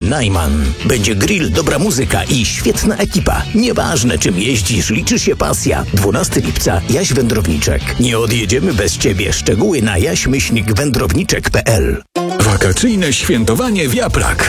Najman. Będzie grill, dobra muzyka i świetna ekipa. Nieważne czym jeździsz, liczy się pasja. 12 lipca, Jaś Wędrowniczek. Nie odjedziemy bez Ciebie. Szczegóły na jaś-wędrowniczek.pl. Wakacyjne świętowanie Wiaprak.